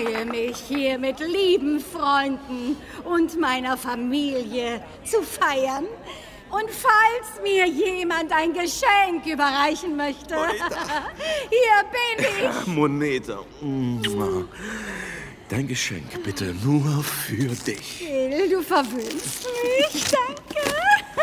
freue mich, hier mit lieben Freunden und meiner Familie zu feiern. Und falls mir jemand ein Geschenk überreichen möchte, hier bin ich. Ach, Moneta. Dein Geschenk bitte nur für dich. Bill, du verwöhnst mich, danke.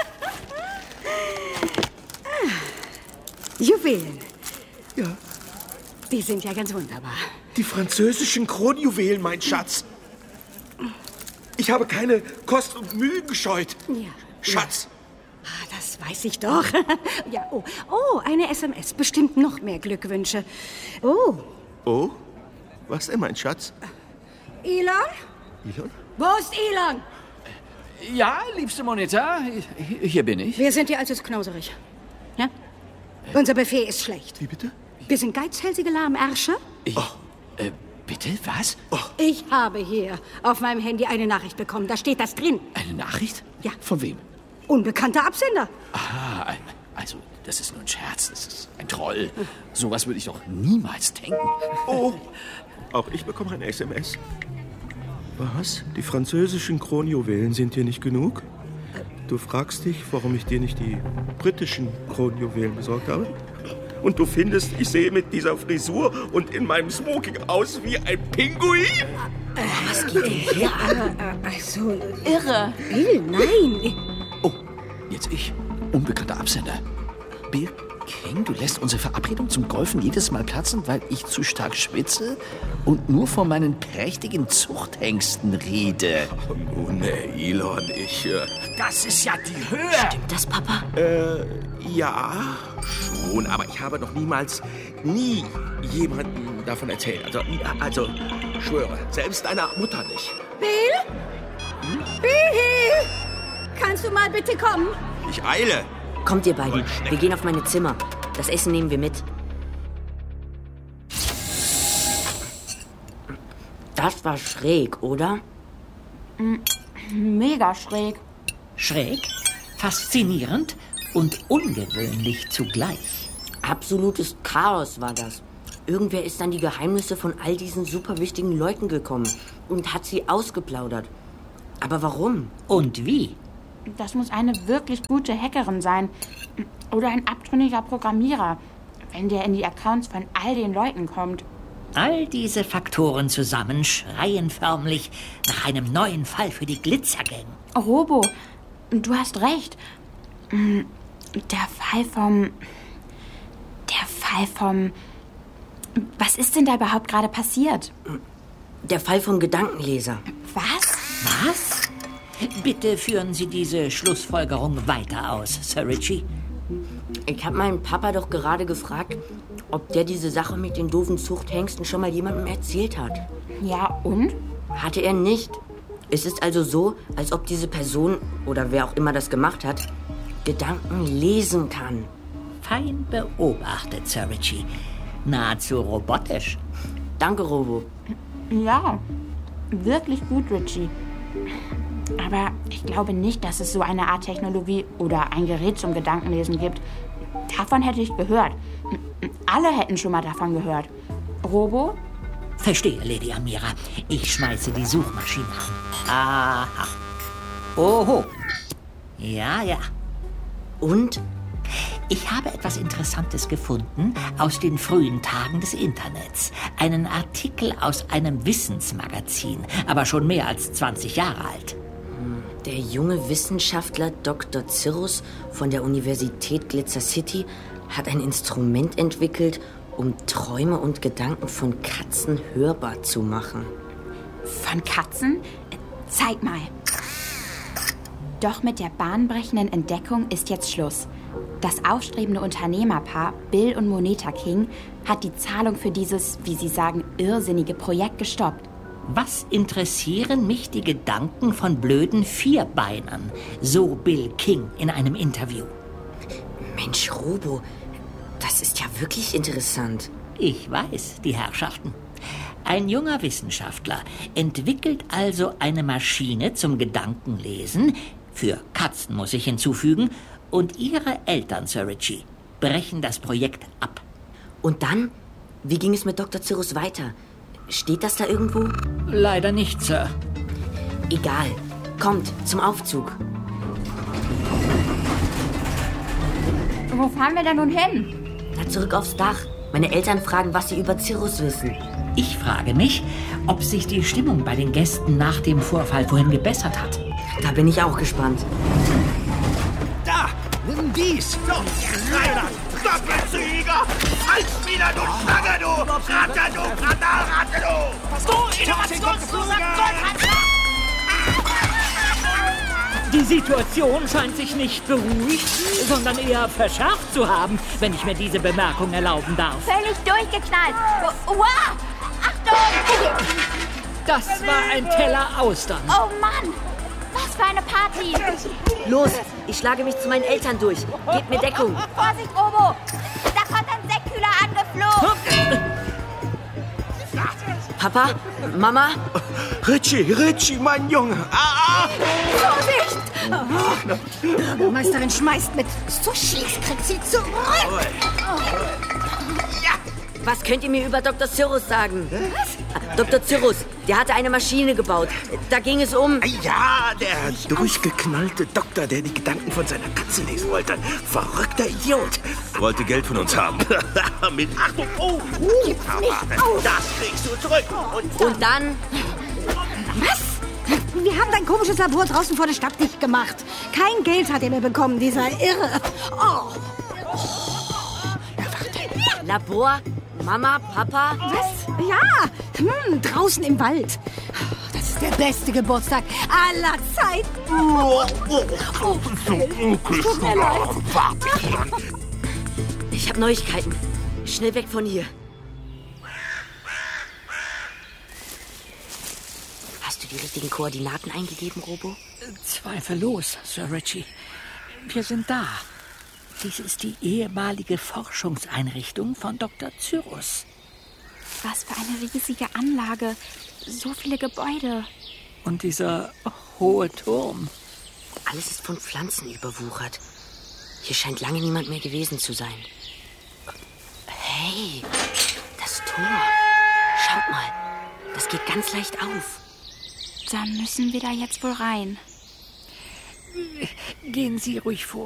Juwelen. Ja. Die sind ja ganz wunderbar. Die französischen Kronjuwelen, mein Schatz. Ich habe keine Kosten und Mühen gescheut. Ja. Schatz. Ja. Das weiß ich doch. Ja, oh, eine SMS. Bestimmt noch mehr Glückwünsche. Oh. Oh? Was denn, mein Schatz? Elon? Elon? Wo ist Elon? Ja, liebste Moneta, hier bin ich. Wir sind dir also knauserig. Ja? Unser Buffet ist schlecht. Wie bitte? Wir sind geizhälsige Lahmärsche. Bitte, was? Ich habe hier auf meinem Handy eine Nachricht bekommen. Da steht das drin. Eine Nachricht? Ja. Von wem? Unbekannter Absender. Ah, also, das ist nur ein Scherz. Das ist ein Troll. Sowas würde ich doch niemals denken. Oh, auch ich bekomme eine SMS. Was? Die französischen Kronjuwelen sind dir nicht genug? Du fragst dich, warum ich dir nicht die britischen Kronjuwelen besorgt habe? Und du findest, ich sehe mit dieser Frisur und in meinem Smoking aus wie ein Pinguin? Was geht denn hier an? Also, Irre. Bill, nein. Oh, jetzt ich. Unbekannter Absender. Bill King, du lässt unsere Verabredung zum Golfen jedes Mal platzen, weil ich zu stark schwitze und nur von meinen prächtigen Zuchthengsten rede. Oh, nun, Elon, Das ist ja die Höhe. Stimmt das, Papa? Ja, schon, aber ich habe noch nie jemandem davon erzählt. Also, schwöre, selbst deiner Mutter nicht. Bill? Bill! Kannst du mal bitte kommen? Ich eile. Kommt ihr beiden, wir gehen auf meine Zimmer. Das Essen nehmen wir mit. Das war schräg, oder? Mega schräg. Schräg, faszinierend und ungewöhnlich zugleich. Absolutes Chaos war das. Irgendwer ist an die Geheimnisse von all diesen super wichtigen Leuten gekommen und hat sie ausgeplaudert. Aber warum? Und wie? Das muss eine wirklich gute Hackerin sein. Oder ein abtrünniger Programmierer, wenn der in die Accounts von all den Leuten kommt. All diese Faktoren zusammen schreien förmlich nach einem neuen Fall für die Glitzergang. Robo, du hast recht. Der Fall vom... Was ist denn da überhaupt gerade passiert? Der Fall vom Gedankenleser. Was? Was? Bitte führen Sie diese Schlussfolgerung weiter aus, Sir Richie. Ich habe meinen Papa doch gerade gefragt, ob der diese Sache mit den doofen Zuchthengsten schon mal jemandem erzählt hat. Ja, und? Hatte er nicht. Es ist also so, als ob diese Person, oder wer auch immer das gemacht hat, Gedanken lesen kann. Fein beobachtet, Sir Richie. Nahezu robotisch. Danke, Robo. Ja, wirklich gut, Richie. Aber ich glaube nicht, dass es so eine Art Technologie oder ein Gerät zum Gedankenlesen gibt. Davon hätte ich gehört. Alle hätten schon mal davon gehört. Robo? Verstehe, Lady Amira. Ich schmeiße die Suchmaschine an. Aha. Oho. Ja. Und? Ich habe etwas Interessantes gefunden aus den frühen Tagen des Internets. Einen Artikel aus einem Wissensmagazin, aber schon mehr als 20 Jahre alt. Der junge Wissenschaftler Dr. Cirrus von der Universität Glitzer City hat ein Instrument entwickelt, um Träume und Gedanken von Katzen hörbar zu machen. Von Katzen? Zeig mal. Doch mit der bahnbrechenden Entdeckung ist jetzt Schluss. Das aufstrebende Unternehmerpaar Bill und Moneta King hat die Zahlung für dieses, wie sie sagen, irrsinnige Projekt gestoppt. Was interessieren mich die Gedanken von blöden Vierbeinern? So Bill King in einem Interview. Mensch, Robo, das ist ja wirklich interessant. Ich weiß, die Herrschaften. Ein junger Wissenschaftler entwickelt also eine Maschine zum Gedankenlesen, für Katzen muss ich hinzufügen, und ihre Eltern, Sir Richie, brechen das Projekt ab. Und dann? Wie ging es mit Dr. Cirrus weiter? Steht das da irgendwo? Leider nicht, Sir. Egal. Kommt, zum Aufzug. Wo fahren wir denn nun hin? Na, zurück aufs Dach. Meine Eltern fragen, was sie über Cyrus wissen. Ich frage mich, ob sich die Stimmung bei den Gästen nach dem Vorfall vorhin gebessert hat. Da bin ich auch gespannt. Da, nimm dies. So, Reiter, Doppelzüger, Hals wieder, du Schlange, du! Ratte, du Kanalratte, du! Du Die Situation scheint sich nicht beruhigt, sondern eher verschärft zu haben, wenn ich mir diese Bemerkung erlauben darf. Völlig durchgeknallt. Wow! Achtung! Das war ein Teller Austern. Oh Mann! Was für eine Party! Los, ich schlage mich zu meinen Eltern durch. Gebt mir Deckung. Vorsicht, Robo! Da kommt ein Säckkühler angeflogen! Papa? Mama? Richie, mein Junge! Vorsicht! Die Bürgermeisterin schmeißt mit. So schießt, kriegt sie zurück. Was könnt ihr mir über Dr. Cyrus sagen? Was? Dr. Cyrus, der hatte eine Maschine gebaut. Da ging es um... Ja, der durchgeknallte Doktor, der die Gedanken von seiner Katze lesen wollte. Verrückter Idiot. Wollte Geld von uns haben. Mit Achtung. Oh, das kriegst du zurück. Und dann... Was? Wir haben dein komisches Labor draußen vor der Stadt dicht gemacht. Kein Geld hat er mehr bekommen, dieser Irre. Oh. Labor? Mama? Papa? Was? Ja, draußen im Wald. Das ist der beste Geburtstag aller Zeiten. Tut mir leid. Ich habe Neuigkeiten. Schnell weg von hier. Hast du die richtigen Koordinaten eingegeben, Robo? Zweifellos, Sir Richie. Wir sind da. Dies ist die ehemalige Forschungseinrichtung von Dr. Cyrus. Was für eine riesige Anlage. So viele Gebäude. Und dieser hohe Turm. Alles ist von Pflanzen überwuchert. Hier scheint lange niemand mehr gewesen zu sein. Hey, das Tor. Schaut mal, das geht ganz leicht auf. Dann müssen wir da jetzt wohl rein. Gehen Sie ruhig vor.